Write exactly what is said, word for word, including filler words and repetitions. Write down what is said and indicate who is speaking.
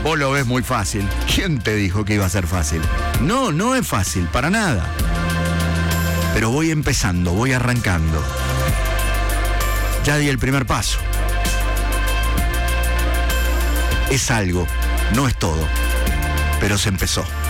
Speaker 1: Vos lo ves muy fácil. ¿Quién te dijo que iba a ser fácil? No, no es fácil, para nada. Pero voy empezando, voy arrancando. Ya di el primer paso. Es algo, no es todo, pero se empezó.